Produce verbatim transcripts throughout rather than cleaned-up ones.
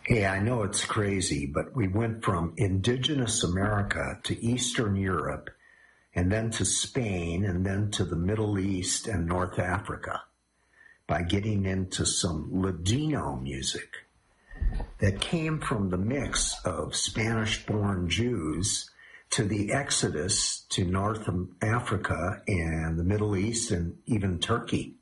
Yeah, I know it's crazy, but we went from indigenous America to Eastern Europe, and then to Spain, and then to the Middle East and North Africa by getting into some Ladino music that came from the mix of Spanish-born Jews to the exodus to North Africa and the Middle East and even Turkey,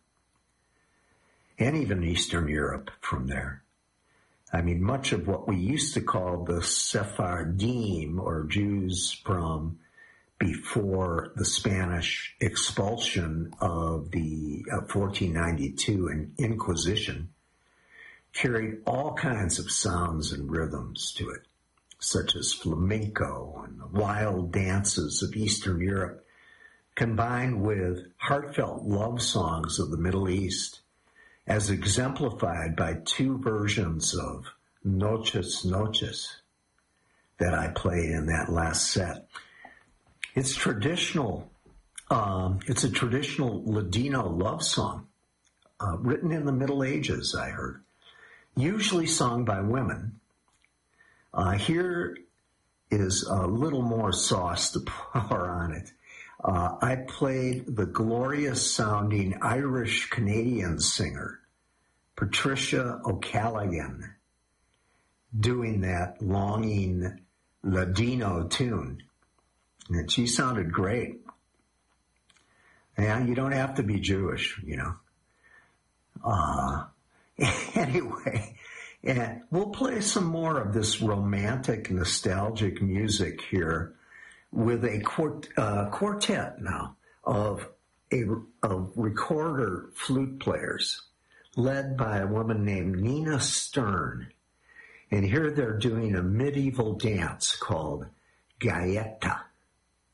and even Eastern Europe from there. I mean, much of what we used to call the Sephardim, or Jews from before the Spanish expulsion of the uh, fourteen ninety-two and Inquisition, carried all kinds of sounds and rhythms to it, such as flamenco and the wild dances of Eastern Europe, combined with heartfelt love songs of the Middle East, as exemplified by two versions of Noches Noches that I played in that last set. It's traditional. Um, it's a traditional Ladino love song, uh, written in the Middle Ages, I heard, usually sung by women. Uh, here is a little more sauce to pour on it. Uh, I played the glorious-sounding Irish-Canadian singer, Patricia O'Callaghan, doing that longing Ladino tune. And she sounded great. And you don't have to be Jewish, you know. Uh, anyway, and we'll play some more of this romantic, nostalgic music here with a quart, uh, quartet now of a of recorder flute players led by a woman named Nina Stern. And here they're doing a medieval dance called Gaeta.